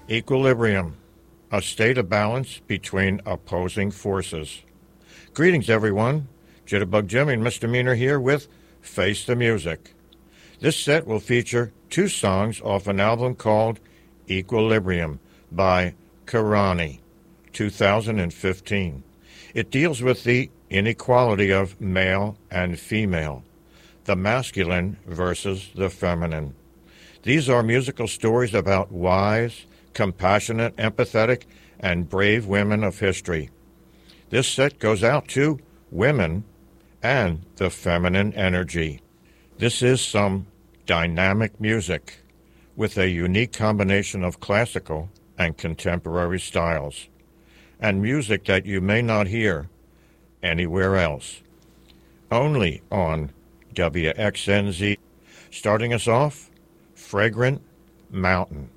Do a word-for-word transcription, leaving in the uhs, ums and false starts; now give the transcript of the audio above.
Equilibrium, a state of balance between opposing forces. Greetings, everyone. Jitterbug Jimmy and Misdemeanor here with Face the Music. This set will feature two songs off an album called Equilibrium by Kearney, two thousand fifteen. It deals with the inequality of male and female, the masculine versus the feminine. These are musical stories about wise, compassionate, empathetic, and brave women of history. This set goes out to women and the feminine energy. This is some dynamic music with a unique combination of classical and contemporary styles, and music that you may not hear anywhere else. Only on W X N Z. Starting us off, Fragrant Mountain.